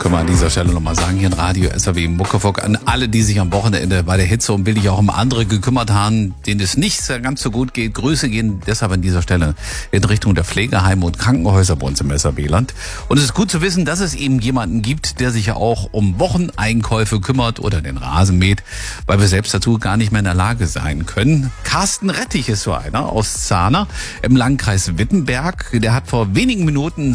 Können wir an dieser Stelle nochmal sagen, hier in Radio SAW Muckefuck an alle, die sich am Wochenende bei der Hitze und billig auch um andere gekümmert haben, denen es nicht ganz so gut geht. Grüße gehen deshalb an dieser Stelle in Richtung der Pflegeheime und Krankenhäuser bei uns im SAW-Land. Und es ist gut zu wissen, dass es eben jemanden gibt, der sich ja auch um Wocheneinkäufe kümmert oder den Rasen mäht, weil wir selbst dazu gar nicht mehr in der Lage sein können. Carsten Rettich ist so einer aus Zahner im Landkreis Wittenberg. Der hat vor wenigen Monaten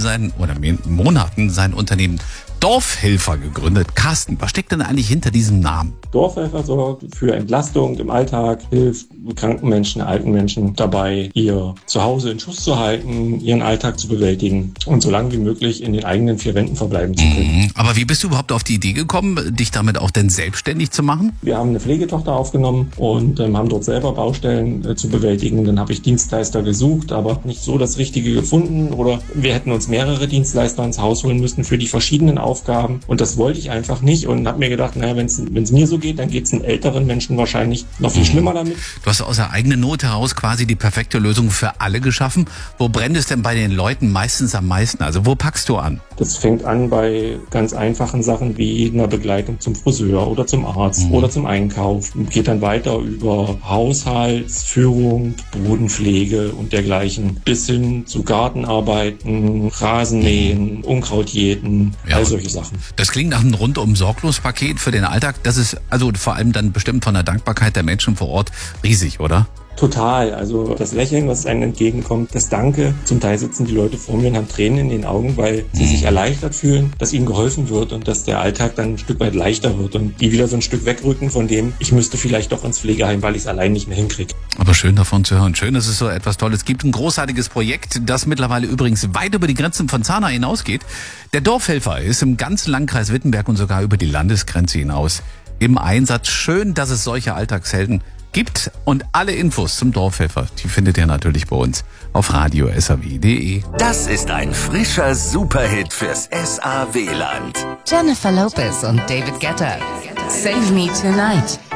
sein Unternehmen Dorfhelfer gegründet. Carsten, was steckt denn eigentlich hinter diesem Namen? Dorfhelfer sorgt für Entlastung im Alltag, hilft kranken Menschen, alten Menschen dabei, ihr Zuhause in Schuss zu halten, ihren Alltag zu bewältigen und so lange wie möglich in den eigenen vier Wänden verbleiben zu können. Aber wie bist du überhaupt auf die Idee gekommen, dich damit auch denn selbstständig zu machen? Wir haben eine Pflegetochter aufgenommen und haben dort selber Baustellen zu bewältigen. Dann habe ich Dienstleister gesucht, aber nicht so das Richtige gefunden, oder wir hätten uns mehrere Dienstleister ins Haus holen müssen für die verschiedenen Aufgaben, und das wollte ich einfach nicht und habe mir gedacht, naja, wenn es mir so geht, dann geht es den älteren Menschen wahrscheinlich noch viel schlimmer damit. Du hast aus der eigenen Not heraus quasi die perfekte Lösung für alle geschaffen. Wo brennt es denn bei den Leuten meistens am meisten? Also wo packst du an? Das fängt an bei ganz einfachen Sachen wie einer Begleitung zum Friseur oder zum Arzt oder zum Einkauf. Und geht dann weiter über Haushaltsführung, Bodenpflege und dergleichen bis hin zu Gartenarbeiten, Rasenmähen, Unkrautjäten, all solche Sachen. Das klingt nach einem Rundum-Sorglos-Paket für den Alltag. Das ist also vor allem dann bestimmt von der Dankbarkeit der Menschen vor Ort riesig, oder? Total. Also das Lächeln, was einem entgegenkommt, das Danke. Zum Teil sitzen die Leute vor mir und haben Tränen in den Augen, weil sie sich erleichtert fühlen, dass ihnen geholfen wird und dass der Alltag dann ein Stück weit leichter wird und die wieder so ein Stück wegrücken von dem, ich müsste vielleicht doch ins Pflegeheim, weil ich es allein nicht mehr hinkriege. Aber schön davon zu hören. Schön, dass es so etwas Tolles gibt. Ein großartiges Projekt, das mittlerweile übrigens weit über die Grenzen von Zahner hinausgeht. Der Dorfhelfer ist im ganzen Landkreis Wittenberg und sogar über die Landesgrenze hinaus im Einsatz. Schön, dass es solche Alltagshelden gibt, und alle Infos zum Dorfhelfer, die findet ihr natürlich bei uns auf radiosaw.de. Das ist ein frischer Superhit fürs SAW-Land. Jennifer Lopez und David Guetta. Save Me Tonight.